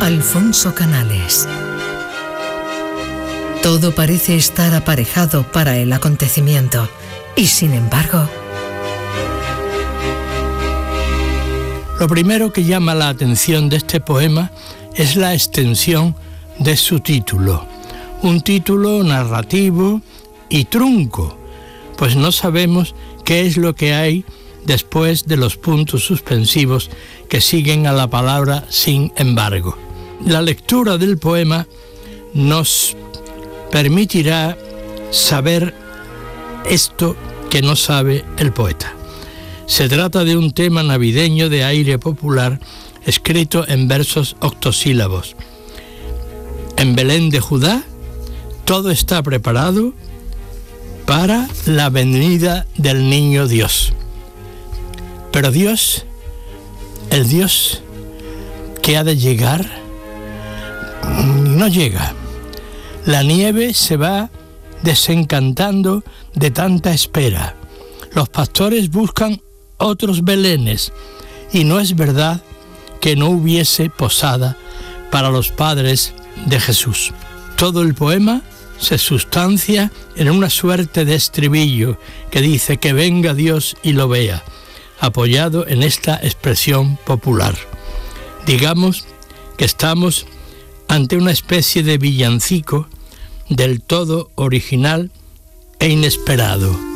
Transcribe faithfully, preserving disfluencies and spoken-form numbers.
Alfonso Canales. Todo parece estar aparejado para el acontecimiento, y sin embargo... Lo primero que llama la atención de este poema es la extensión de su título. Un título narrativo y trunco, pues no sabemos qué es lo que hay después de los puntos suspensivos que siguen a la palabra sin embargo. La lectura del poema nos permitirá saber esto que no sabe el poeta. Se trata de un tema navideño de aire popular escrito en versos octosílabos. En Belén de Judá todo está preparado para la venida del niño Dios. Pero Dios, el Dios que ha de llegar, no llega. La nieve se va desencantando de tanta espera. Los pastores buscan otros belenes y no es verdad que no hubiese posada para los padres de Jesús. Todo el poema se sustancia en una suerte de estribillo que dice que venga Dios y lo vea, apoyado en esta expresión popular. Digamos que estamos ante una especie de villancico del todo original e inesperado.